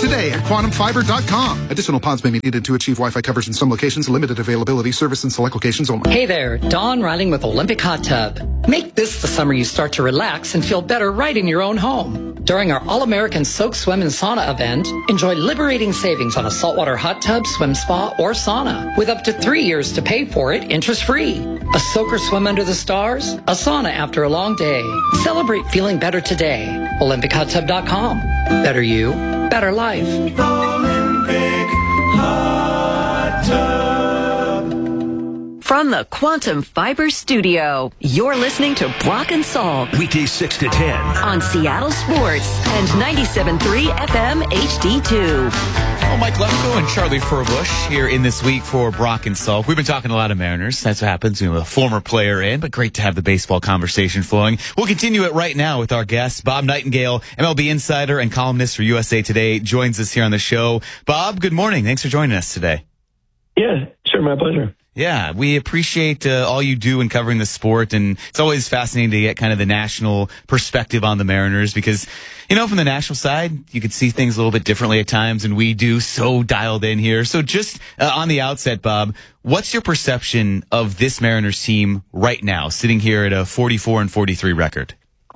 today at quantumfiber.com. Additional pods may be needed to achieve Wi-Fi coverage in some locations. Limited availability. Service in select locations only. Hey there, Dawn Riding with Olympic Hot Tub. Make this the summer you start to relax and feel better right in your own home. During our All-American Soak, Swim, and Sauna event, enjoy liberating savings on a saltwater hot tub, swim spa, or sauna with up to 3 years to pay for it interest-free. A soak or swim under the stars, a sauna after a long day. Celebrate feeling better today. OlympicHotTub.com. Better you, better life. Olympic Hot Tub. From the Quantum Fiber Studio, you're listening to Brock and Salk. Weekdays 6 to 10. On Seattle Sports and 97.3 FM HD2. Well, Mike Lefko and Charlie Furbush here in this week for Brock and Salk. We've been talking a lot of Mariners. That's what happens. A former player in, but great to have the baseball conversation flowing. We'll continue it right now with our guest, Bob Nightingale, MLB insider and columnist for USA Today, joins us here on the show. Bob, good morning. Thanks for joining us today. Yeah, sure. My pleasure. Yeah, we appreciate all you do in covering the sport, and it's always fascinating to get kind of the national perspective on the Mariners because, from the national side, you could see things a little bit differently at times, and we do so dialed in here. So just on the outset, Bob, what's your perception of this Mariners team right now, sitting here at a 44-43 record?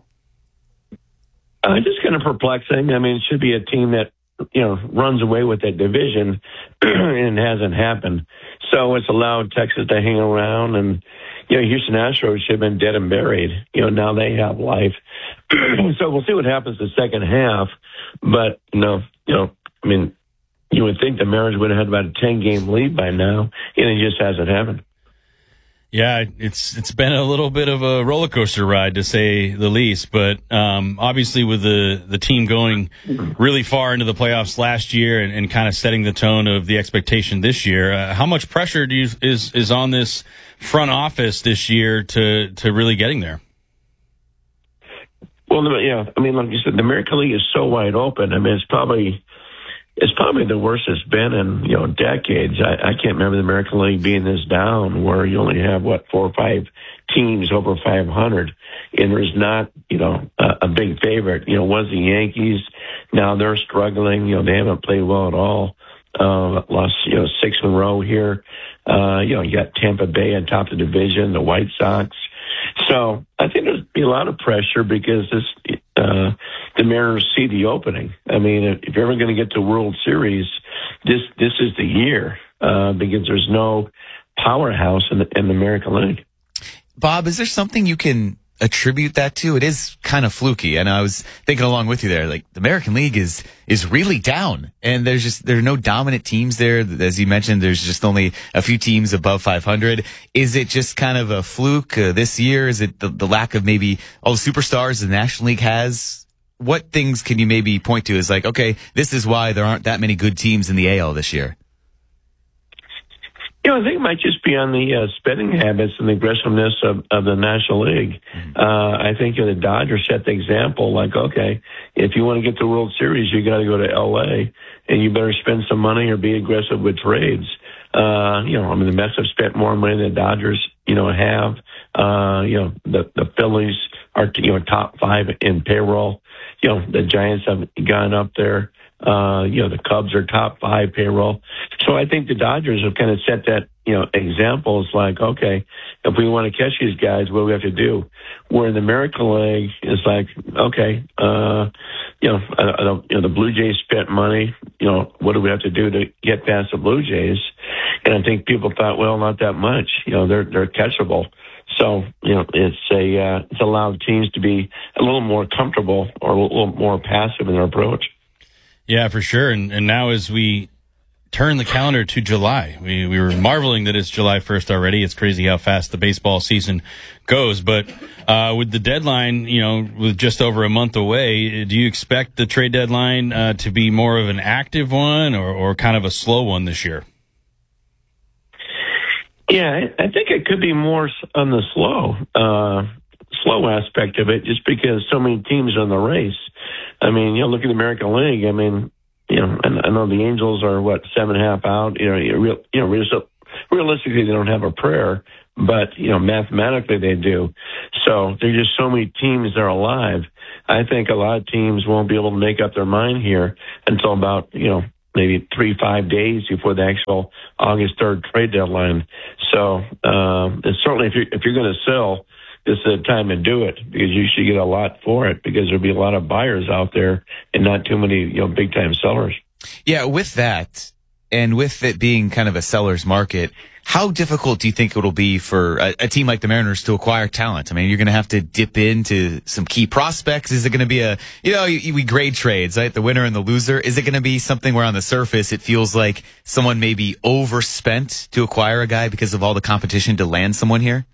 Just kind of perplexing. I mean, it should be a team that, runs away with that division, and it hasn't happened. So it's allowed Texas to hang around, and, Houston Astros should have been dead and buried. Now they have life. So we'll see what happens the second half. But, you would think the Mariners would have had about a 10-game lead by now, and it just hasn't happened. Yeah, it's been a little bit of a roller coaster ride, to say the least. But obviously, with the team going really far into the playoffs last year and kind of setting the tone of the expectation this year, how much pressure is on this front office this year to really getting there? Well, like you said, the American League is so wide open. I mean, it's probably the worst it's been in, decades. I can't remember the American League being this down where you only have, 4 or 5 teams over 500, and there's not, a big favorite. Was the Yankees. Now they're struggling. They haven't played well at all. Lost, 6 in a row here. You got Tampa Bay on top of the division, the White Sox. So I think there's be a lot of pressure because the Mariners see the opening. I mean, if you're ever going to get to World Series, this is the year because there's no powerhouse in the American League. Bob, is there something you can attribute that to? It is kind of fluky, and I was thinking along with you there, like the American League is really down, and there are no dominant teams there. As you mentioned, there's just only a few teams above 500. Is it just kind of a fluke this year? Is it the lack of maybe all the superstars the National League has? What things can you maybe point to as like, okay, this is why there aren't that many good teams in the AL this year? I think it might just be on the spending habits and the aggressiveness of the National League. I think the Dodgers set the example, like, okay, if you want to get to the World Series, you got to go to L.A., and you better spend some money or be aggressive with trades. The Mets have spent more money than the Dodgers, have. The Phillies are, top 5 in payroll. The Giants have gone up there. The Cubs are top 5 payroll. So I think the Dodgers have kind of set that, example. It's like, okay, if we want to catch these guys, what do we have to do? Where in the American League, it's like, okay, the Blue Jays spent money. What do we have to do to get past the Blue Jays? And I think people thought, well, not that much. They're catchable. So, it's allowed teams to be a little more comfortable or a little more passive in their approach. Yeah, for sure. And now as we turn the calendar to July, we were marveling that it's July 1st already. It's crazy how fast the baseball season goes. But with the deadline, with just over a month away, do you expect the trade deadline to be more of an active one or kind of a slow one this year? Yeah, I think it could be more on the slow aspect of it, just because so many teams are in the race. I mean, look at the American League. I mean, I know the Angels are 7.5 out. Realistically, they don't have a prayer, but mathematically they do. So there's just so many teams that are alive. I think a lot of teams won't be able to make up their mind here until about, maybe 3-5 days before the actual August 3rd trade deadline. So, it's certainly if you're going to sell, this is the time to do it because you should get a lot for it because there'll be a lot of buyers out there and not too many, big time sellers. Yeah, with that and with it being kind of a seller's market, how difficult do you think it'll be for a team like the Mariners to acquire talent? I mean, you're going to have to dip into some key prospects. Is it going to be we grade trades, right? The winner and the loser. Is it going to be something where on the surface it feels like someone may be overspent to acquire a guy because of all the competition to land someone here?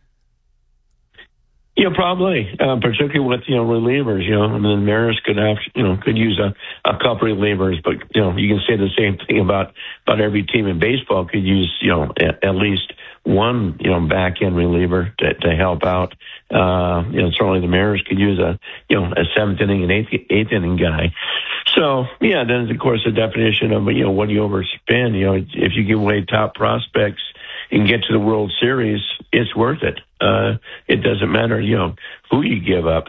Yeah, probably, particularly with, relievers, and the Mariners could have, could use a couple relievers, but, you can say the same thing about every team in baseball could use, at least one, back end reliever to help out. Certainly the Mariners could use a seventh inning and eighth inning guy. So, yeah, then of course the definition of, what do you overspend? If you give away top prospects and get to the World Series, it's worth it. It doesn't matter, who you give up.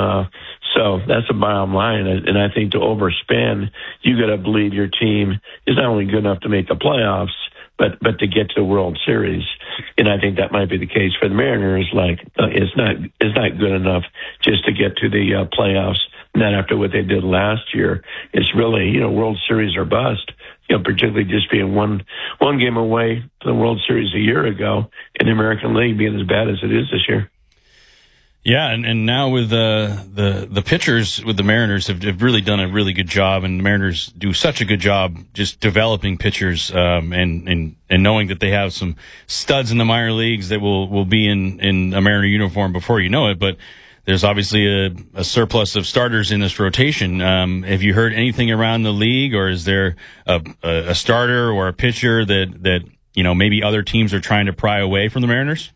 So that's the bottom line. And I think to overspend, you got to believe your team is not only good enough to make the playoffs, but to get to the World Series. And I think that might be the case for the Mariners. It's not good enough just to get to the playoffs. Not after what they did last year. It's really, World Series or bust. Particularly just being one game away from the World Series a year ago, and the American League being as bad as it is this year. Yeah, and now with the pitchers with the Mariners have really done a really good job, and the Mariners do such a good job just developing pitchers, and knowing that they have some studs in the minor leagues that will be in a Mariner uniform before you know it, but there's obviously a surplus of starters in this rotation. Have you heard anything around the league, or is there a starter or a pitcher that maybe other teams are trying to pry away from the Mariners?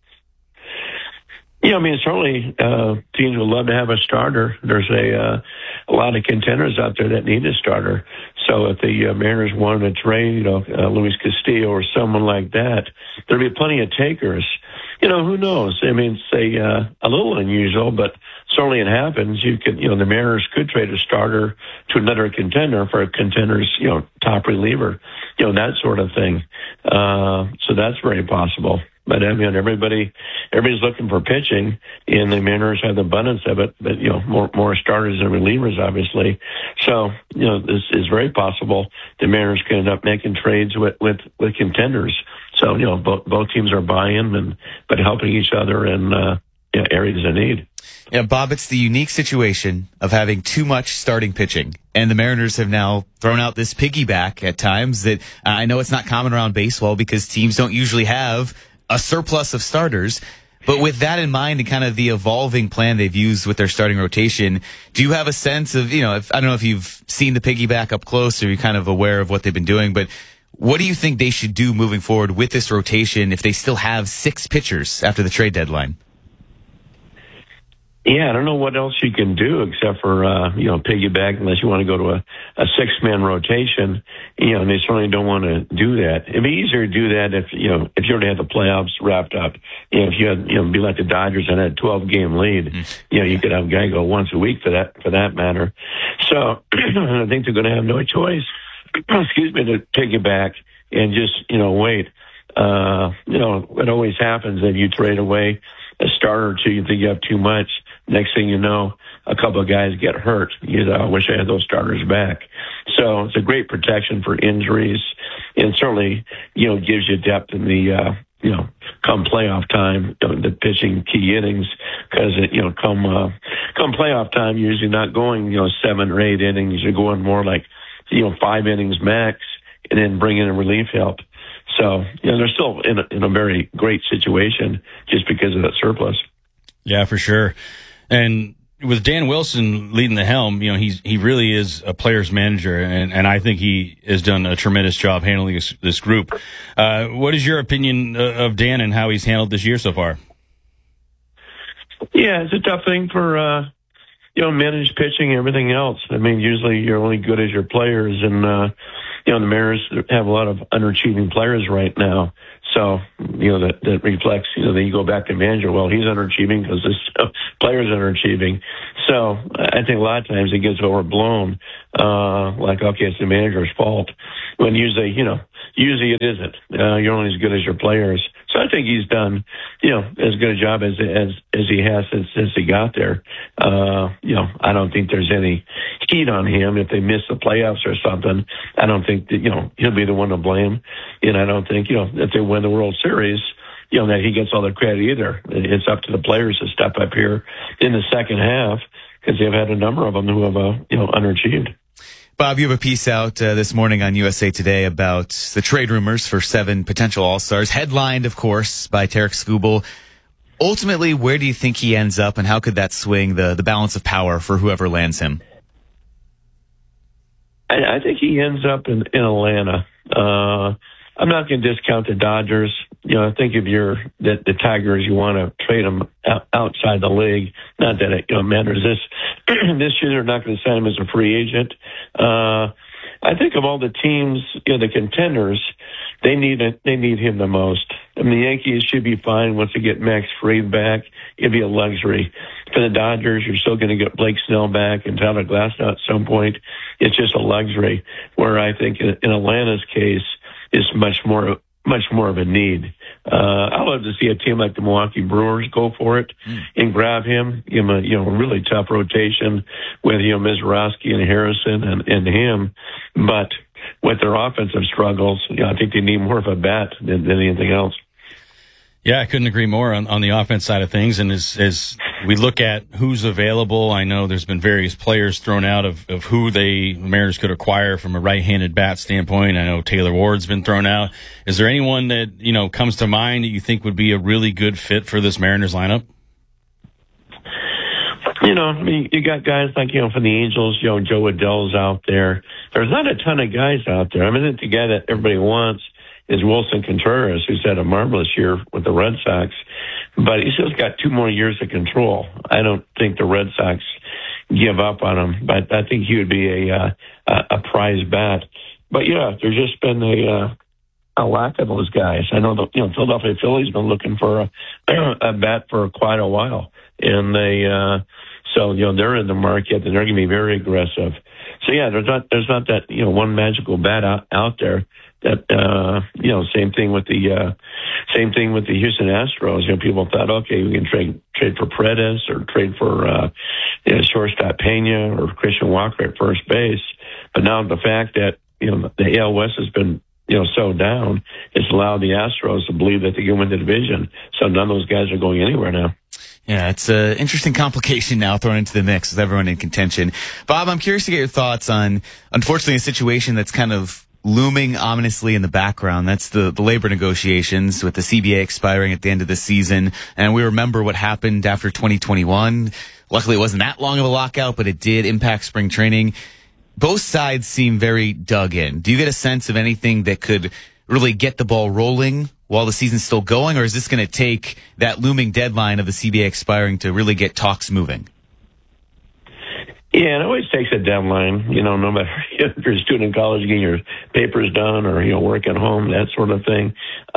Yeah, I mean, certainly teams would love to have a starter. There's a lot of contenders out there that need a starter. So if the Mariners wanted to trade, Luis Castillo or someone like that, there'd be plenty of takers. Who knows? I mean, it's a little unusual, but certainly it happens. You could, the Mariners could trade a starter to another contender for a contender's, top reliever, that sort of thing. So that's very possible. But I mean, everybody's looking for pitching, and the Mariners have the abundance of it. But more starters than relievers, obviously. So this is very possible. The Mariners can end up making trades with contenders. So both teams are buying but helping each other in areas of need. Yeah, Bob, it's the unique situation of having too much starting pitching. And the Mariners have now thrown out this piggyback at times that I know it's not common around baseball because teams don't usually have a surplus of starters. But with that in mind and kind of the evolving plan they've used with their starting rotation, do you have a sense of, I don't know if you've seen the piggyback up close or you're kind of aware of what they've been doing, but what do you think they should do moving forward with this rotation if they still have 6 pitchers after the trade deadline? Yeah, I don't know what else you can do except for, piggyback unless you want to go to a 6-man rotation. And they certainly don't want to do that. It'd be easier to do that if you already had the playoffs wrapped up. If you had, be like the Dodgers and had a 12-game lead, you could have a guy go once a week for that matter. So I think they're going to have no choice, to piggyback and just, wait. What always happens if you trade away a starter or two, you think you have too much. Next thing you know, a couple of guys get hurt. I wish I had those starters back. So it's a great protection for injuries, and certainly, gives you depth in the, come playoff time, the pitching key innings, because come playoff time, you're usually not going, 7 or 8 innings. You're going more like, 5 innings max, and then bring in a relief help. So, they're still in a very great situation just because of that surplus. Yeah, for sure. And with Dan Wilson leading the helm, he really is a player's manager, and I think he has done a tremendous job handling this group. What is your opinion of Dan and how he's handled this year so far? Yeah, it's a tough thing for, managed pitching and everything else. I mean, usually you're only good as your players, and, the Mariners have a lot of underachieving players right now. So, that reflects, then you go back to manager. Well, he's underachieving because this player's underachieving. So I think a lot of times it gets overblown. Like, okay, it's the manager's fault. When usually it isn't. You're only as good as your players. So I think he's done, as good a job as he has since he got there. I don't think there's any heat on him if they miss the playoffs or something. I don't think that, he'll be the one to blame. And I don't think, if they win the World Series, that he gets all the credit either. It's up to the players to step up here in the second half because they've had a number of them who have, underachieved. Bob, you have a piece out this morning on USA Today about the trade rumors for 7 potential All-Stars, headlined, of course, by Tarek Skubal. Ultimately, where do you think he ends up, and how could that swing the balance of power for whoever lands him? I think he ends up in Atlanta. I'm not going to discount the Dodgers. I think if you're the Tigers, you want to trade them outside the league. Not that it matters. This year they're not going to sign him as a free agent. I think of all the teams, the contenders, they need him the most. I mean, the Yankees should be fine once they get Max Fried back. It'd be a luxury. For the Dodgers, you're still going to get Blake Snell back and Tyler Glasnow at some point. It's just a luxury. Where I think in Atlanta's case, is much more of a need. I'd love to see a team like the Milwaukee Brewers go for it and grab him. Give him a really tough rotation with Mizrachi and Harrison and him. But with their offensive struggles, I think they need more of a bat than anything else. Yeah, I couldn't agree more on the offense side of things. And as we look at who's available, I know there's been various players thrown out of who the Mariners could acquire from a right-handed bat standpoint. I know Taylor Ward's been thrown out. Is there anyone that, comes to mind that you think would be a really good fit for this Mariners lineup? You got guys like, from the Angels, Joe Adell's out there. There's not a ton of guys out there. I mean, the guy that everybody wants is Wilson Contreras, who's had a marvelous year with the Red Sox, but he's still got 2 more years of control. I don't think the Red Sox give up on him, but I think he would be a prize bat. But yeah, there's just been a lack of those guys. I know the Philadelphia Phillies been looking for a bat for quite a while, and they're in the market and they're going to be very aggressive. So yeah, there's not that one magical bat out there. That same thing with the Houston Astros. People thought, okay, we can trade for Paredes or trade for shortstop Pena or Christian Walker at first base. But now the fact that the AL West has been so down, it's allowed the Astros to believe that they can win the division. So none of those guys are going anywhere now. Yeah, it's an interesting complication now thrown into the mix with everyone in contention. Bob, I'm curious to get your thoughts on, unfortunately, a situation that's kind of looming ominously in the background. That's the labor negotiations with the CBA expiring at the end of the season. And we remember what happened after 2021. Luckily, it wasn't that long of a lockout, but it did impact spring training. Both sides seem very dug in. Do you get a sense of anything that could really get the ball rolling while the season's still going, or is this going to take that looming deadline of the CBA expiring to really get talks moving? Yeah, it always takes a deadline, no matter if you're a student in college getting your papers done or, work at home, that sort of thing.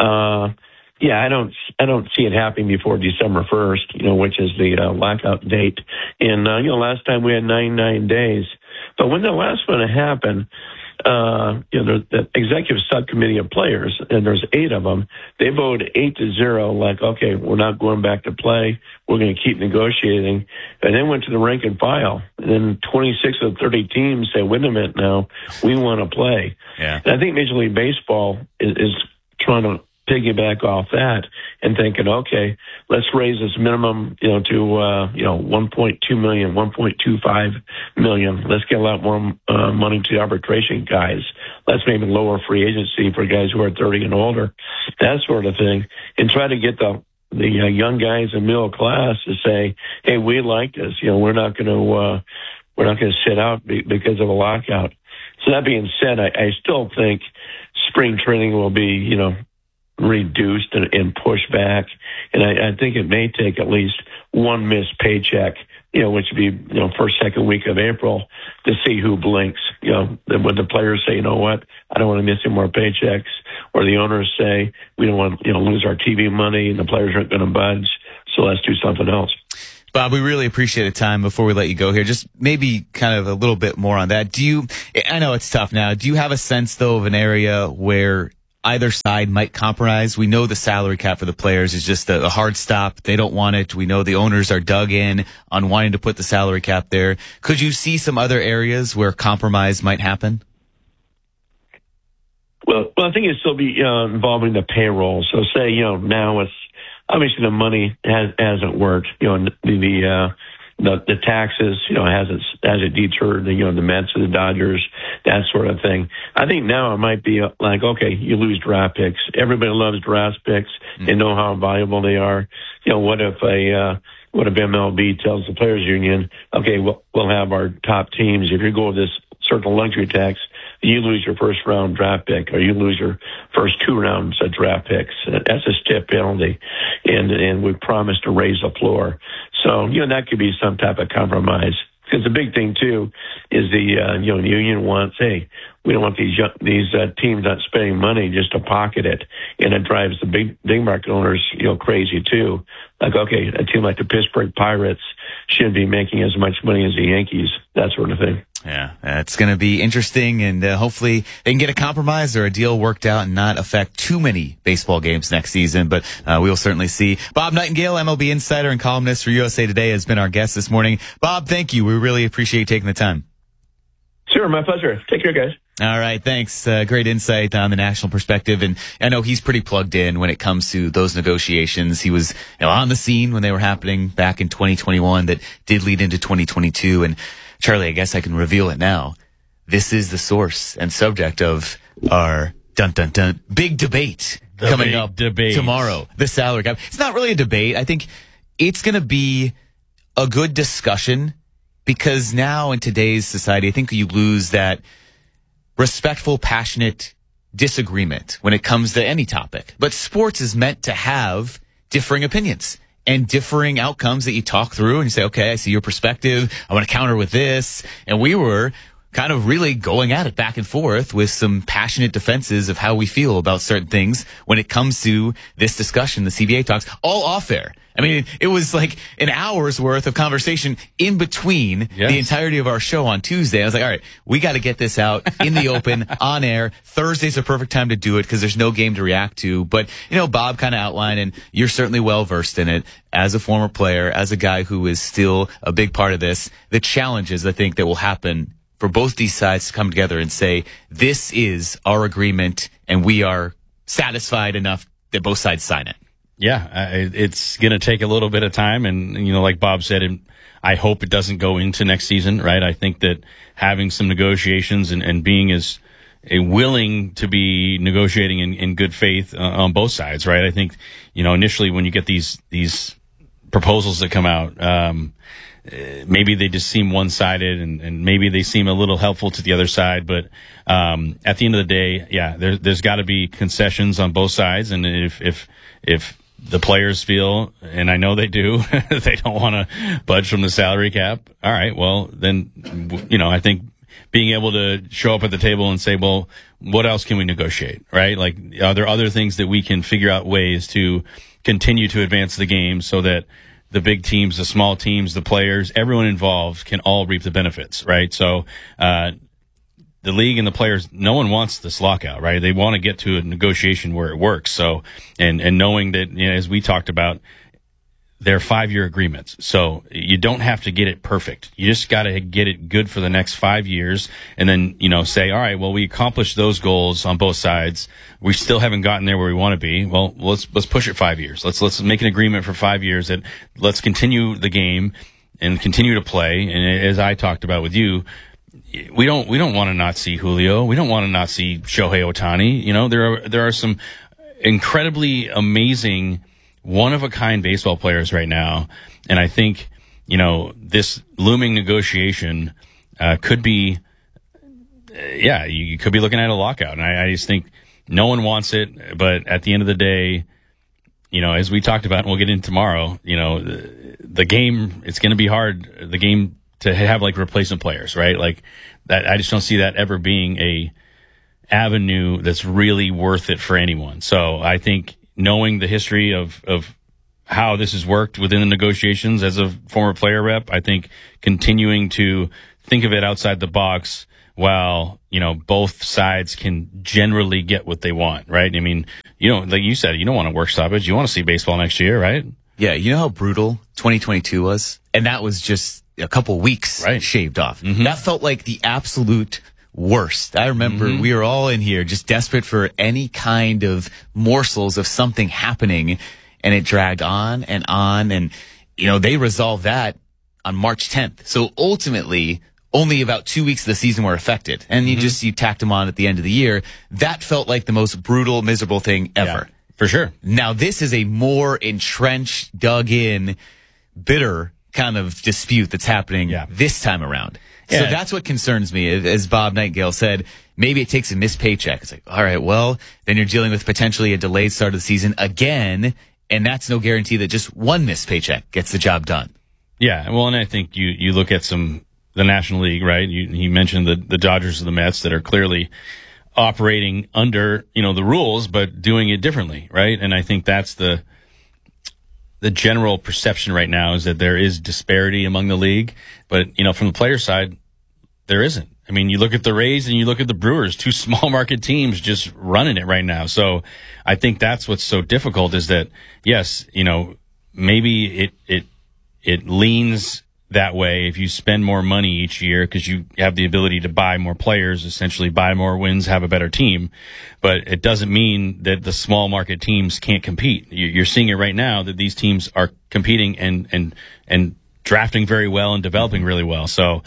I don't see it happening before December 1st, which is the lockout date. And, last time we had 99 days. But when the last one happened, the executive subcommittee of players, and there's 8 of them, they voted 8-0, like, okay, we're not going back to play. We're going to keep negotiating. And then went to the rank and file. And then 26 of the 30 teams said, wait a minute now, we want to play. Yeah. And I think Major League Baseball is trying to piggyback off that and thinking, okay, let's raise this minimum, to 1.2 million, 1.25 million. Let's get a lot more money to the arbitration guys. Let's maybe lower free agency for guys who are 30 and older, that sort of thing, and try to get the young guys in middle class to say, hey, we like this. We're not going to sit out because of a lockout. So that being said, I still think spring training will be, reduced and pushed back. And I think it may take at least one missed paycheck, which would be, first, second week of April to see who blinks. When the players say, you know what, I don't want to miss any more paychecks, or the owners say, we don't want to lose our TV money and the players aren't going to budge, so let's do something else. Bob, we really appreciate the time. Before we let you go here, just maybe kind of a little bit more on that. I know it's tough now. Do you have a sense, though, of an area where either side might compromise? We know the salary cap for the players is just a hard stop. They don't want it. We know the owners are dug in on wanting to put the salary cap there. Could you see some other areas where compromise might happen? Well, I think it'd still be involving the payroll. So say, now it's obviously the money hasn't worked. The taxes, has it deterred the Mets or the Dodgers, that sort of thing. I think now it might be like, okay, you lose draft picks. Everybody loves draft picks. They know how valuable they are. What if MLB tells the players union, okay, we'll have our top teams. If you go with this certain luxury tax, you lose your first round draft pick, or you lose your first 2 rounds of draft picks. That's a stiff penalty, and we promised to raise the floor. So that could be some type of compromise. Because the big thing too is the union wants, hey, we don't want these teams not spending money just to pocket it, and it drives the big market owners crazy too. Like, okay, a team like the Pittsburgh Pirates shouldn't be making as much money as the Yankees, that sort of thing. Yeah, it's going to be interesting, and hopefully they can get a compromise or a deal worked out and not affect too many baseball games next season, but we'll certainly see. Bob Nightingale, MLB insider and columnist for USA Today, has been our guest this morning. Bob, thank you. We really appreciate you taking the time. Sure, my pleasure. Take care, guys. All right, thanks. Great insight on the national perspective, and I know he's pretty plugged in when it comes to those negotiations. He was on the scene when they were happening back in 2021 that did lead into 2022, and Charlie, I guess I can reveal it now. This is the source and subject of our big debate coming up tomorrow. The salary cap. It's not really a debate. I think it's going to be a good discussion, because now in today's society, I think you lose that respectful, passionate disagreement when it comes to any topic. But sports is meant to have differing opinions and differing outcomes that you talk through and you say, okay, I see your perspective. I want to counter with this. And we were kind of really going at it back and forth with some passionate defenses of how we feel about certain things when it comes to this discussion, the CBA talks, all off air. I mean, it was like an hour's worth of conversation in between the entirety of our show on Tuesday. I was like, all right, we got to get this out in the open, on air. Thursday's a perfect time to do it because there's no game to react to. But, Bob kind of outlined, and you're certainly well versed in it as a former player, as a guy who is still a big part of this, the challenges I think that will happen for both these sides to come together and say, this is our agreement and we are satisfied enough that both sides sign it. Yeah, it's going to take a little bit of time. And, like Bob said, I hope it doesn't go into next season, right? I think that having some negotiations and being as willing to be negotiating in good faith on both sides, right? I think, initially when you get these proposals that come out, maybe they just seem one-sided and maybe they seem a little helpful to the other side. But at the end of the day, yeah, there's got to be concessions on both sides. And if the players feel, and I know they do, they don't want to budge from the salary cap, all right, well, then, I think being able to show up at the table and say, well, what else can we negotiate, right? Like, are there other things that we can figure out ways to continue to advance the game so that the big teams, the small teams, the players, everyone involved can all reap the benefits, right? So, the league and the players, no one wants this lockout, right? They want to get to a negotiation where it works. So, and knowing that, as we talked about, they're 5-year agreements. So you don't have to get it perfect. You just got to get it good for the next 5 years. And then, say, all right, well, we accomplished those goals on both sides. We still haven't gotten there where we want to be. Well, let's push it 5 years. Let's make an agreement for 5 years that let's continue the game and continue to play. And as I talked about with you, we don't want to not see Julio. We don't want to not see Shohei Ohtani. There are some incredibly amazing, one-of-a-kind baseball players right now. And I think, this looming negotiation could be, you could be looking at a lockout. And I just think no one wants it. But at the end of the day, as we talked about, and we'll get into tomorrow, the game, it's going to be hard, the game to have like replacement players, right? Like that, I just don't see that ever being avenue that's really worth it for anyone. So I think knowing the history of how this has worked within the negotiations as a former player rep, I think continuing to think of it outside the box while, both sides can generally get what they want, right? I mean, like you said, you don't want to work stoppage. You want to see baseball next year, right? Yeah, you know how brutal 2022 was? And that was just a couple weeks shaved off. Mm-hmm. That felt like the absolute worst. I remember we were all in here just desperate for any kind of morsels of something happening, and it dragged on. And, they resolved that on March 10th. So ultimately, only about 2 weeks of the season were affected. And you tacked them on at the end of the year. That felt like the most brutal, miserable thing ever. Yeah, for sure. Now, this is a more entrenched, dug in, bitter kind of dispute that's happening this time around. Yeah. So that's what concerns me. As Bob Nightingale said, maybe it takes a missed paycheck. It's like, all right, well, then you're dealing with potentially a delayed start of the season again, and that's no guarantee that just one missed paycheck gets the job done. Yeah, well, and I think you look at the National League, right? He mentioned the Dodgers and the Mets that are clearly operating under, the rules, but doing it differently, right? And I think that's the general perception right now is that there is disparity among the league, but from the player side, there isn't. I mean, you look at the Rays and you look at the Brewers, two small market teams just running it right now. So I think that's what's so difficult is that, yes, maybe it leans that way if you spend more money each year because you have the ability to buy more players, essentially buy more wins, have a better team. But it doesn't mean that the small market teams can't compete. You're seeing it right now that these teams are competing and drafting very well and developing really well. So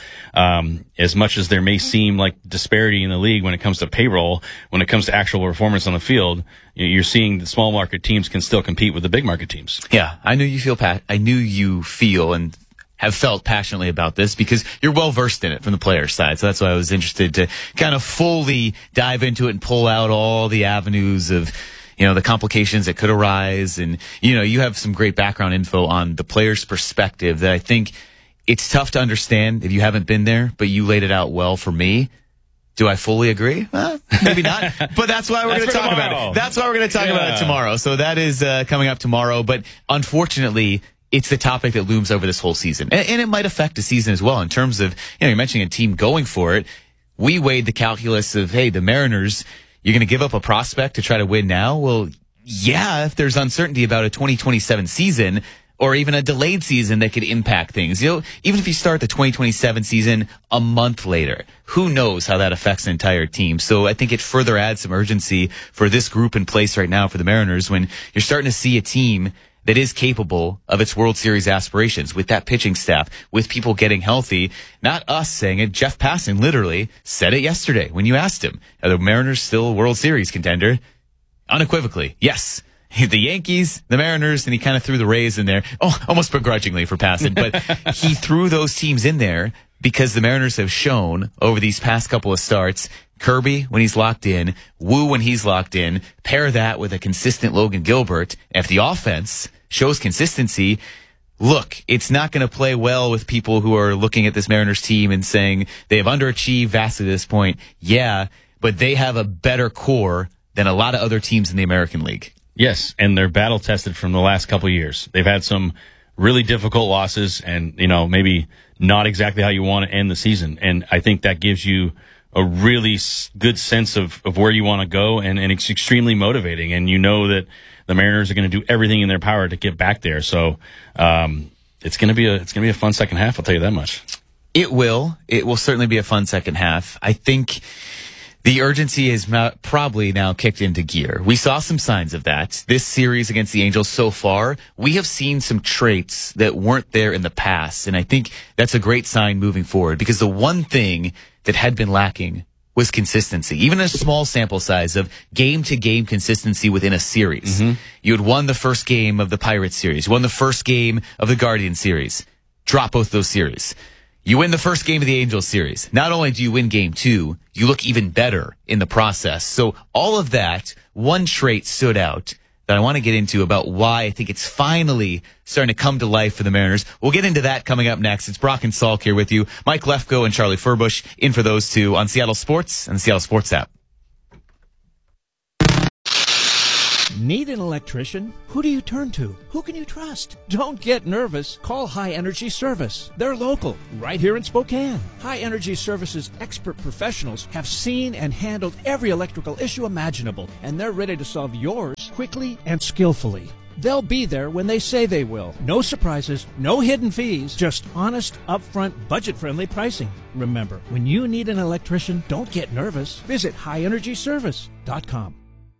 as much as there may seem like disparity in the league when it comes to payroll, when it comes to actual performance on the field, you're seeing the small market teams can still compete with the big market teams. Yeah, I knew you feel and have felt passionately about this because you're well versed in it from the player side. So that's why I was interested to kind of fully dive into it and pull out all the avenues of, the complications that could arise. And, you have some great background info on the player's perspective that I think it's tough to understand if you haven't been there, but you laid it out well for me. Do I fully agree? Well, maybe not, but that's why we're going to talk about it. That's why we're going to talk about it tomorrow. So that is coming up tomorrow. But unfortunately, it's the topic that looms over this whole season. And it might affect the season as well in terms of, you're mentioning a team going for it. We weighed the calculus of, hey, the Mariners, you're going to give up a prospect to try to win now? Well, yeah, if there's uncertainty about a 2027 season or even a delayed season that could impact things. Even if you start the 2027 season a month later, who knows how that affects an entire team. So I think it further adds some urgency for this group in place right now for the Mariners when you're starting to see a team that is capable of its World Series aspirations with that pitching staff, with people getting healthy. Not us saying it. Jeff Passan literally said it yesterday when you asked him, are the Mariners still a World Series contender? Unequivocally, yes. The Yankees, the Mariners, and he kind of threw the Rays in there, almost begrudgingly for Passan, but he threw those teams in there because the Mariners have shown over these past couple of starts, Kirby when he's locked in, Wu when he's locked in, pair that with a consistent Logan Gilbert. If the offense shows consistency, look, it's not going to play well with people who are looking at this Mariners team and saying they have underachieved vastly to this point. Yeah, but they have a better core than a lot of other teams in the American League. Yes, and they're battle tested from the last couple of years. They've had some really difficult losses and, maybe not exactly how you want to end the season. And I think that gives you a really good sense of where you want to go, and it's extremely motivating. And you know that the Mariners are going to do everything in their power to get back there. So it's going to be a fun second half. I'll tell you that much. It will certainly be a fun second half. I think the urgency is probably now kicked into gear. We saw some signs of that. This series against the Angels so far, we have seen some traits that weren't there in the past. And I think that's a great sign moving forward because the one thing that had been lacking was consistency. Even a small sample size of game-to-game consistency within a series. Mm-hmm. You had won the first game of the Pirates series. You won the first game of the Guardian series. Drop both those series. You win the first game of the Angels series. Not only do you win game 2, you look even better in the process. So all of that, one trait stood out that I want to get into about why I think it's finally starting to come to life for the Mariners. We'll get into that coming up next. It's Brock and Salk here with you. Mike Lefko and Charlie Furbush in for those two on Seattle Sports and the Seattle Sports app. Need an electrician? Who do you turn to? Who can you trust? Don't get nervous. Call High Energy Service. They're local, right here in Spokane. High Energy Service's expert professionals have seen and handled every electrical issue imaginable, and they're ready to solve yours quickly and skillfully. They'll be there when they say they will. No surprises, no hidden fees, just honest, upfront, budget-friendly pricing. Remember, when you need an electrician, don't get nervous. Visit highenergyservice.com.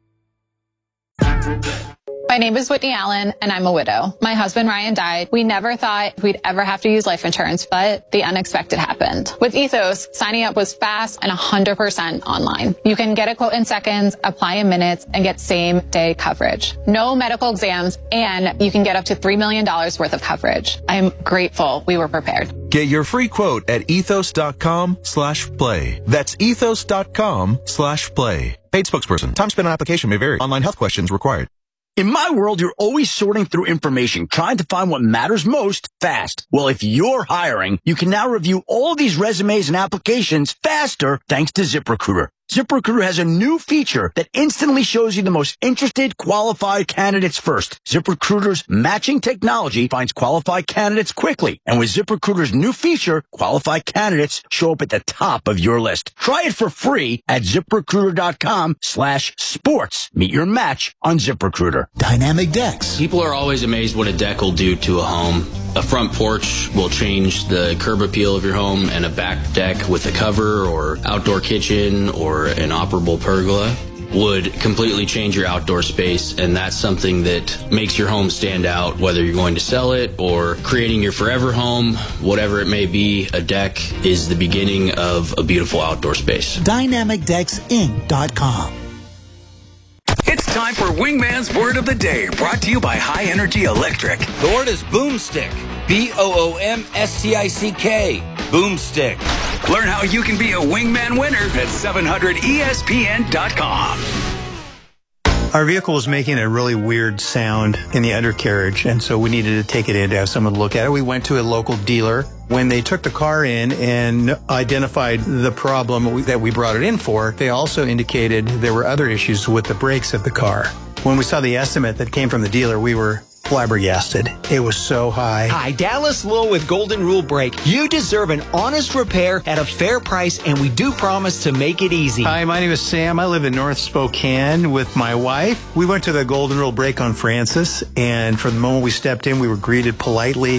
My name is Whitney Allen, and I'm a widow. My husband, Ryan, died. We never thought we'd ever have to use life insurance, but the unexpected happened. With Ethos, signing up was fast and 100% online. You can get a quote in seconds, apply in minutes, and get same-day coverage. No medical exams, and you can get up to $3 million worth of coverage. I'm grateful we were prepared. Get your free quote at ethos.com/play. That's ethos.com/play. Paid spokesperson. Time spent on application may vary. Online health questions required. In my world, you're always sorting through information, trying to find what matters most fast. Well, if you're hiring, you can now review all these resumes and applications faster thanks to ZipRecruiter. ZipRecruiter has a new feature that instantly shows you the most interested, qualified candidates first. ZipRecruiter's matching technology finds qualified candidates quickly. And with ZipRecruiter's new feature, qualified candidates show up at the top of your list. Try it for free at ZipRecruiter.com/sports. Meet your match on ZipRecruiter. Dynamic decks. People are always amazed what a deck will do to a home. A front porch will change the curb appeal of your home, and a back deck with a cover or outdoor kitchen or an operable pergola would completely change your outdoor space, and that's something that makes your home stand out, whether you're going to sell it or creating your forever home, whatever it may be. A deck is the beginning of a beautiful outdoor space. DynamicDecksInc.com. It's time for Wingman's Word of the Day, brought to you by High Energy Electric. The word is boomstick. BOOMSTICK. Boomstick. Learn how you can be a Wingman winner at 700ESPN.com. Our vehicle was making a really weird sound in the undercarriage, and so we needed to take it in to have someone look at it. We went to a local dealer. When they took the car in and identified the problem that we brought it in for, they also indicated there were other issues with the brakes of the car. When we saw the estimate that came from the dealer, we were flabbergasted. It was so high. Hi, Dallas Lowe with Golden Rule Brake. You deserve an honest repair at a fair price, and we do promise to make it easy. Hi, my name is Sam. I live in North Spokane with my wife. We went to the Golden Rule Brake on Francis, and from the moment we stepped in, we were greeted politely.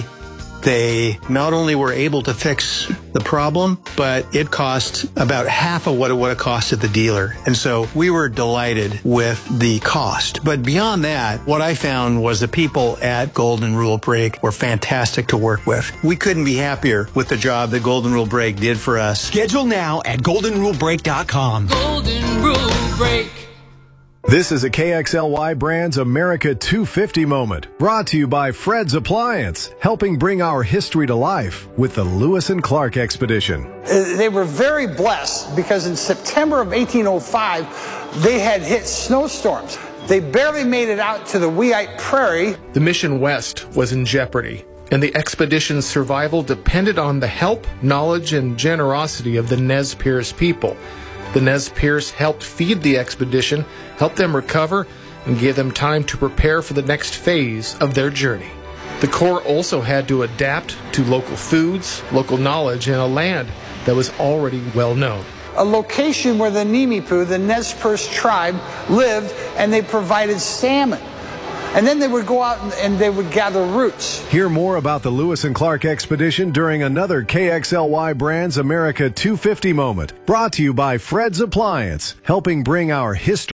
They not only were able to fix the problem, but it cost about half of what it would have cost at the dealer. And so we were delighted with the cost. But beyond that, what I found was the people at Golden Rule Brake were fantastic to work with. We couldn't be happier with the job that Golden Rule Brake did for us. Schedule now at goldenrulebrake.com. Golden Rule Brake. This is a KXLY Brands America 250 moment, brought to you by Fred's Appliance, helping bring our history to life with the Lewis and Clark Expedition. They were very blessed because in September of 1805, they had hit snowstorms. They barely made it out to the Weite Prairie. The mission west was in jeopardy, and the expedition's survival depended on the help, knowledge, and generosity of the Nez Perce people. The Nez Perce helped feed the expedition, helped them recover, and gave them time to prepare for the next phase of their journey. The Corps also had to adapt to local foods, local knowledge, and a land that was already well known. A location where the Nimipu, the Nez Perce tribe, lived, and they provided salmon. And then they would go out and they would gather roots. Hear more about the Lewis and Clark Expedition during another KXLY Brands America 250 moment, brought to you by Fred's Appliance, helping bring our history.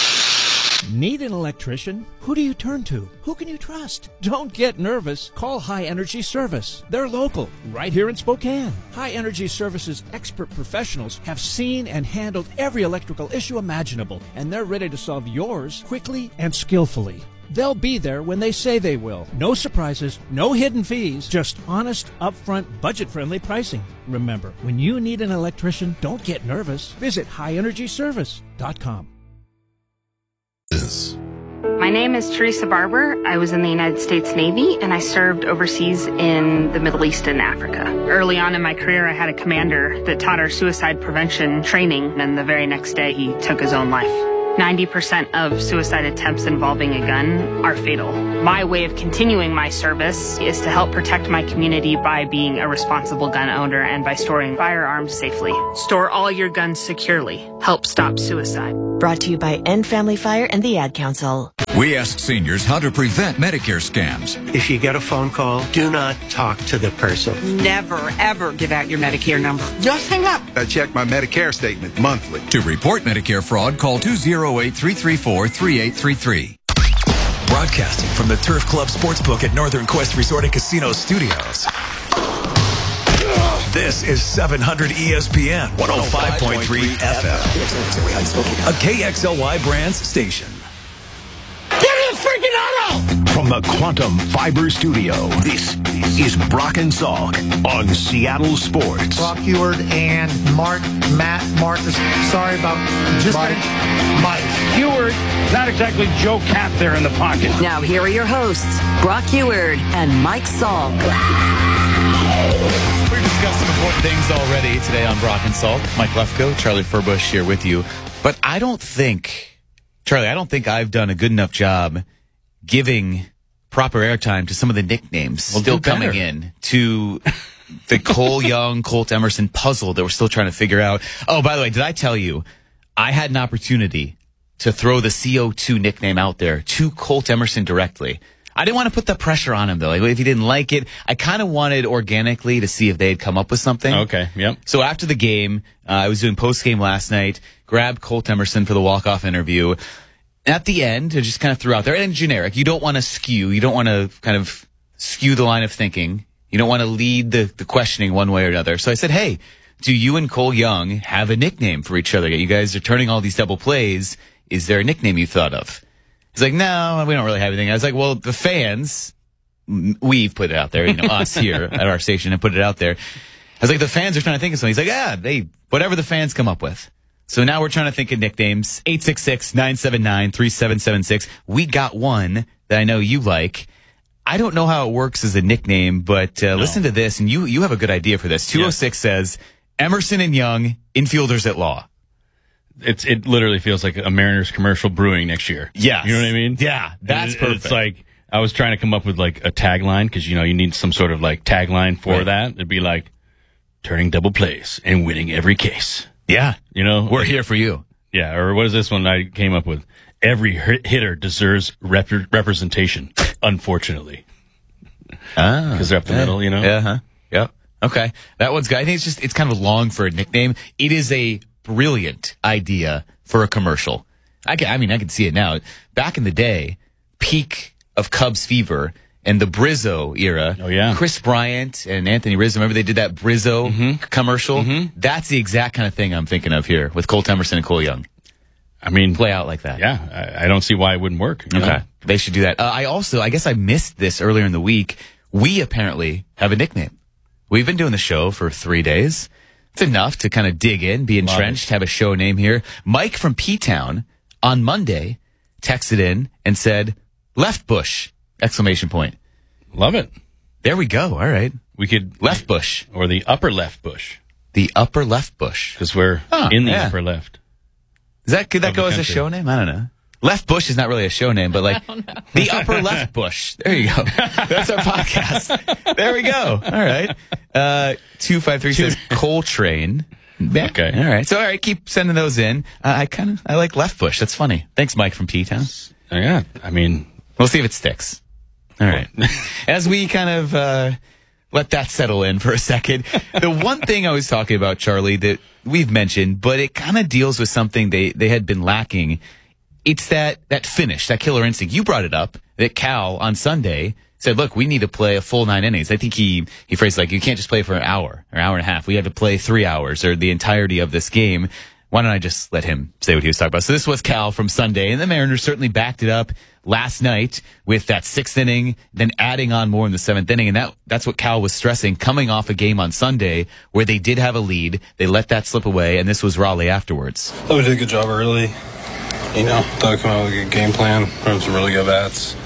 Need an electrician? Who do you turn to? Who can you trust? Don't get nervous. Call High Energy Service. They're local, right here in Spokane. High Energy Service's expert professionals have seen and handled every electrical issue imaginable, and they're ready to solve yours quickly and skillfully. They'll be there when they say they will. No surprises, no hidden fees, just honest, upfront, budget-friendly pricing. Remember, when you need an electrician, don't get nervous. Visit highenergyservice.com. My name is Teresa Barber. I was in the United States Navy, and I served overseas in the Middle East and Africa. Early on in my career, I had a commander that taught our suicide prevention training, and the very next day, he took his own life. 90% of suicide attempts involving a gun are fatal. My way of continuing my service is to help protect my community by being a responsible gun owner and by storing firearms safely. Store all your guns securely. Help stop suicide. Brought to you by End Family Fire and the Ad Council. We ask seniors how to prevent Medicare scams. If you get a phone call, do not talk to the person. Never, ever give out your Medicare number. Just hang up. I check my Medicare statement monthly. To report Medicare fraud, call 208-334-3833. Broadcasting from the Turf Club Sportsbook at Northern Quest Resort and Casino Studios. This is 700 ESPN 105.3 FM. A KXLY Brands station. Give me a freaking auto! From the Quantum Fiber Studio, this is Brock and Salk on Seattle Sports. Brock Eward and Marcus. Sorry about just Mike. Eward, not exactly Joe Cap there in the pocket. Now here are your hosts, Brock Eward and Mike Salk. We've discussed some important things already today on Brock and Salk. Mike Lefko, Charlie Furbush here with you. But I don't think I've done a good enough job giving proper airtime to some of the nicknames still coming in to the Cole Young, Colt Emerson puzzle that we're still trying to figure out. Oh, by the way, did I tell you I had an opportunity to throw the CO2 nickname out there to Colt Emerson directly? I didn't want to put the pressure on him, though. Like, if he didn't like it, I kind of wanted organically to see if they'd come up with something. Okay, yep. So after the game, I was doing post-game last night, grabbed Colt Emerson for the walk-off interview. At the end, I just kind of threw out there, and generic, you don't want to skew. You don't want to kind of skew the line of thinking. You don't want to lead the questioning one way or another. So I said, hey, do you and Cole Young have a nickname for each other? You guys are turning all these double plays. Is there a nickname you thought of? He's like, no, we don't really have anything. I was like, well, the fans, we've put it out there, us here at our station and put it out there. I was like, the fans are trying to think of something. He's like, whatever the fans come up with. So now we're trying to think of nicknames. 866-979-3776. We got one that I know you like. I don't know how it works as a nickname, but listen to this, and you have a good idea for this. 206 says, Emerson and Young, infielders at law. It literally feels like a Mariners commercial brewing next year. Yeah. You know what I mean? Yeah, that's perfect. It's like, I was trying to come up with like a tagline, because, you need some sort of like tagline for that. It'd be like, turning double plays and winning every case. Yeah. We're here for you. Yeah. Or what is this one I came up with? Every hitter deserves representation, unfortunately. Because they're up the middle, Yeah. Yep. Okay. That one's good. I think it's kind of long for a nickname. It is a brilliant idea for a commercial. I can see it now. Back in the day, peak of Cubs fever and the Brizzo era. Oh, yeah. Chris Bryant and Anthony Rizzo. Remember they did that Brizzo commercial? Mm-hmm. That's the exact kind of thing I'm thinking of here with Colt Emerson and Cole Young. I mean, play out like that. Yeah. I don't see why it wouldn't work. Okay. They should do that. I guess I missed this earlier in the week. We apparently have a nickname. We've been doing the show for 3 days. It's enough to kind of dig in, be entrenched, have a show name here. Mike from P-Town on Monday texted in and said, Left Bush! ! Love it. There we go. All right. We could Left Bush. Or the upper left bush. The upper left bush. Because we're in the upper left. Could that go as a show name? I don't know. Left Bush is not really a show name, but like the upper left bush. There you go. That's our podcast. There we go. All right. 253 says Coltrane. Yeah. Okay. All right. So, all right, keep sending those in. I like Left Bush. That's funny. Thanks, Mike from P-Town. Yeah. I mean, we'll see if it sticks. All right. As we kind of let that settle in for a second, the one thing I was talking about, Charlie, that we've mentioned, but it kind of deals with something they had been lacking. It's that finish, that killer instinct. You brought it up, that Cal on Sunday said, look, we need to play a full 9 innings. I think he phrased like, you can't just play for an hour or hour and a half. We have to play 3 hours or the entirety of this game. Why don't I just let him say what he was talking about? So this was Cal from Sunday, and the Mariners certainly backed it up last night with that 6th inning, then adding on more in the 7th inning. And that's what Cal was stressing, coming off a game on Sunday where they did have a lead. They let that slip away, and this was Raleigh afterwards. Thought we did a good job early. Thought we'd come out with a good game plan, run some really good bats.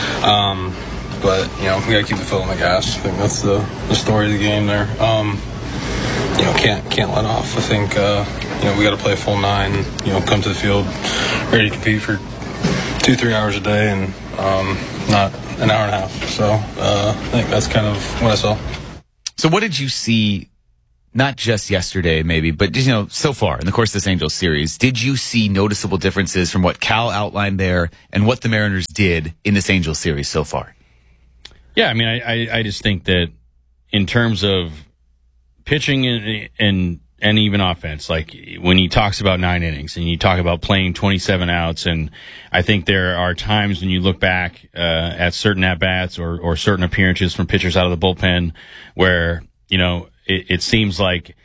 But, we got to keep the foot on the gas. I think that's the story of the game there. Can't let off. I think we got to play full 9, come to the field ready to compete for 2-3 hours a day and not an hour and a half. So I think that's kind of what I saw. So what did you see, not just yesterday maybe, but so far in the course of this Angels series? Did you see noticeable differences from what Cal outlined there and what the Mariners did in this Angels series so far? Yeah, I mean, I just think that in terms of pitching and even offense, like when he talks about 9 innings and you talk about playing 27 outs, and I think there are times when you look back at certain at-bats or certain appearances from pitchers out of the bullpen where, it seems like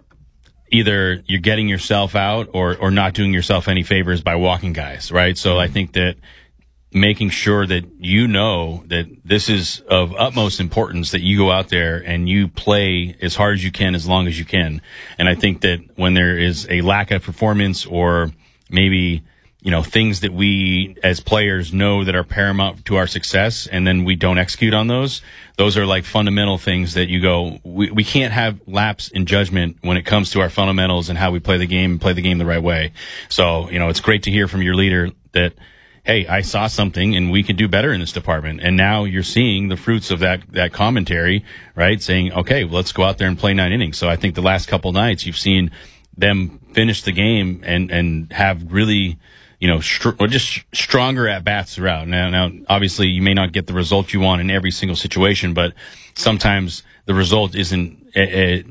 either you're getting yourself out or not doing yourself any favors by walking guys, right? So I think that making sure that that this is of utmost importance, that you go out there and you play as hard as you can, as long as you can. And I think that when there is a lack of performance or maybe, things that we as players know that are paramount to our success and then we don't execute on those are like fundamental things that you go, we can't have lapse in judgment when it comes to our fundamentals and how we play the game and play the game the right way. So, it's great to hear from your leader that, hey, I saw something and we could do better in this department. And now you're seeing the fruits of that commentary, right? Saying, okay, well, let's go out there and play 9 innings. So I think the last couple nights you've seen them finish the game and have really, just stronger at bats throughout. Now, obviously you may not get the result you want in every single situation, but sometimes the result isn't at the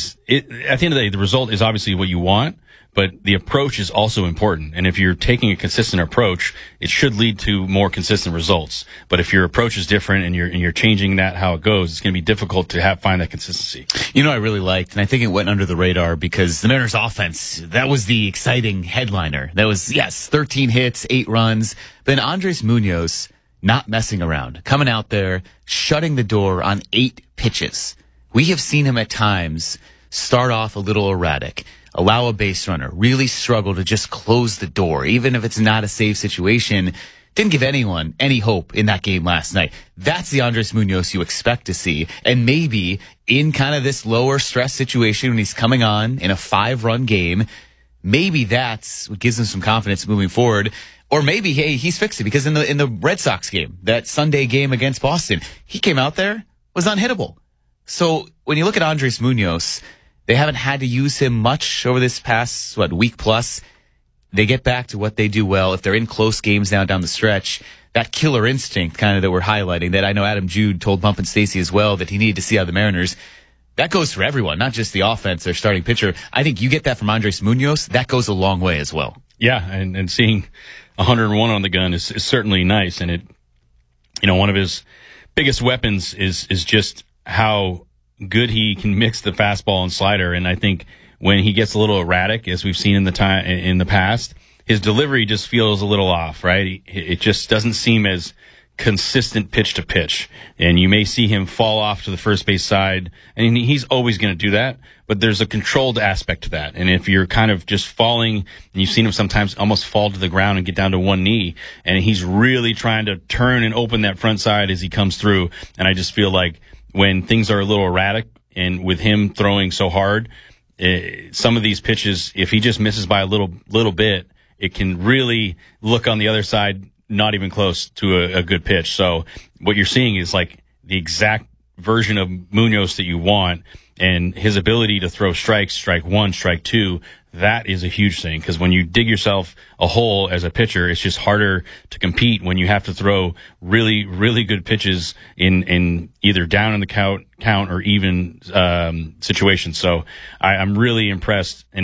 end of the day, the result is obviously what you want, but the approach is also important. And if you're taking a consistent approach, it should lead to more consistent results. But if your approach is different and you're changing that how it goes, it's going to be difficult to find that consistency. I really liked, and I think it went under the radar because the Mariners offense, that was the exciting headliner. That was, 13 hits, 8 runs. Then Andres Munoz not messing around, coming out there, shutting the door on 8 pitches. We have seen him at times start off a little erratic, allow a base runner, really struggle to just close the door, even if it's not a save situation. Didn't give anyone any hope in that game last night. That's the Andres Munoz you expect to see. And maybe in kind of this lower stress situation when he's coming on in a 5-run game, maybe that's what gives him some confidence moving forward. Or maybe, hey, he's fixed it because in the Red Sox game, that Sunday game against Boston, he came out there, was unhittable. So when you look at Andres Munoz, they haven't had to use him much over this past, week plus. They get back to what they do well. If they're in close games now down the stretch, that killer instinct kind of that we're highlighting, that I know Adam Jude told Bump and Stacy as well that he needed to see out of the Mariners, that goes for everyone, not just the offense, their starting pitcher. I think you get that from Andres Munoz, that goes a long way as well. Yeah, and seeing 101 on the gun is certainly nice. And one of his biggest weapons is just how good he can mix the fastball and slider. And I think when he gets a little erratic, as we've seen in the past, his delivery just feels a little off, right? It just doesn't seem as consistent pitch to pitch. And you may see him fall off to the first base side, and he's always going to do that, but there's a controlled aspect to that. And if you're kind of just falling, and you've seen him sometimes almost fall to the ground and get down to one knee, and he's really trying to turn and open that front side as he comes through. And I just feel like when things are a little erratic and with him throwing so hard, some of these pitches, if he just misses by a little bit, it can really look on the other side not even close to a good pitch. So what you're seeing is like the exact version of Munoz that you want, and his ability to throw strikes, strike 1, strike 2, that is a huge thing, because when you dig yourself a hole as a pitcher, it's just harder to compete when you have to throw really, really good pitches in either down in the count or even situations. So I'm really impressed, and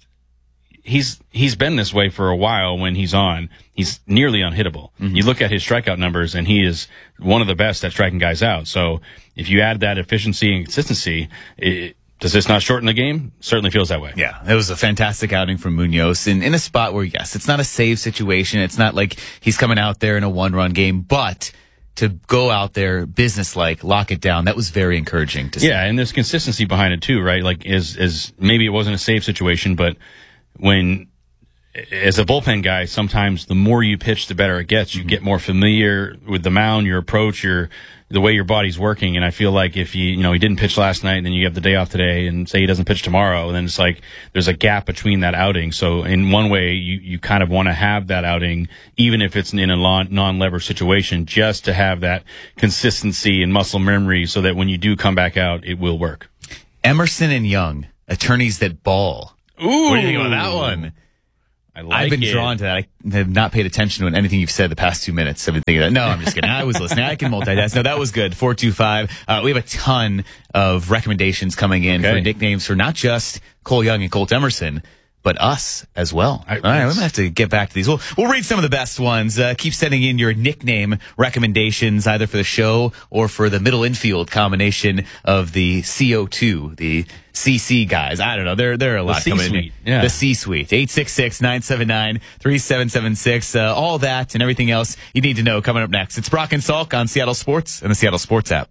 he's been this way for a while. When he's on, he's nearly unhittable. Mm-hmm. You look at his strikeout numbers, and he is one of the best at striking guys out. So if you add that efficiency and consistency, does this not shorten the game? Certainly feels that way. Yeah, it was a fantastic outing from Munoz in a spot where, yes, it's not a save situation. It's not like he's coming out there in a 1-run game, but to go out there business-like, lock it down, that was very encouraging to see. Yeah, and there's consistency behind it too, right? Like, as maybe it wasn't a save situation, but when as a bullpen guy, sometimes the more you pitch, the better it gets. You get more familiar with the mound, your approach, the way your body's working. And I feel like if he didn't pitch last night and then you have the day off today and say he doesn't pitch tomorrow, then it's like there's a gap between that outing. So in one way, you kind of want to have that outing, even if it's in a non-lever situation, just to have that consistency and muscle memory so that when you do come back out, it will work. Emerson and Young, attorneys that ball. Ooh. What do you think about that one? I've been drawn to that. I have not paid attention to anything you've said the past 2 minutes. I've been thinking that. No, I'm just kidding. I was listening. I can multitask. No, that was good. 425. We have a ton of recommendations coming in for nicknames for not just Cole Young and Colt Emerson, but us as well. All right, we're going to have to get back to these. We'll read some of the best ones. Keep sending in your nickname recommendations, either for the show or for the middle infield combination of the CO2, the CC guys. I don't know. There are a lot coming in. Yeah. The C-Suite. 866-979-3776. All that and everything else you need to know coming up next. It's Brock and Salk on Seattle Sports and the Seattle Sports app.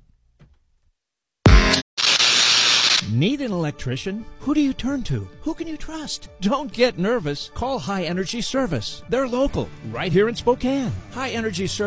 Need an electrician? Who do you turn to? Who can you trust? Don't get nervous. Call High Energy Service. They're local, right here in Spokane. High Energy Service